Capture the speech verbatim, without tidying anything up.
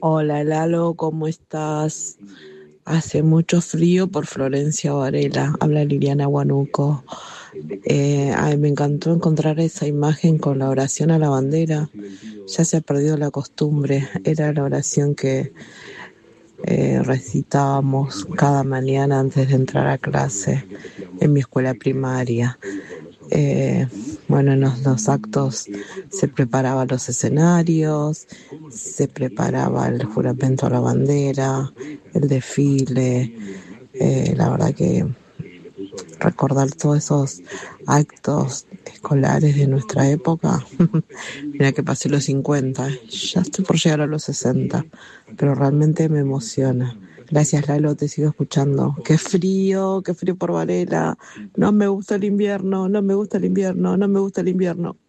Hola Lalo, ¿cómo estás? Hace mucho frío por Florencia Varela, habla Liliana Huánuco. Eh, ay, me encantó encontrar esa imagen con la oración a la bandera. Ya se ha perdido la costumbre, era la oración que eh, recitábamos cada mañana antes de entrar a clase en mi escuela primaria. Eh, bueno, en los, los actos se preparaban los escenarios, se preparaba el juramento a la bandera, el desfile. Eh, la verdad que recordar todos esos actos escolares de nuestra época. Mira que pasé los cincuenta, ya estoy por llegar a los sesenta, pero realmente me emociona. Gracias Lalo, te sigo escuchando. Qué frío, qué frío por Varela. No me gusta el invierno, no me gusta el invierno, no me gusta el invierno.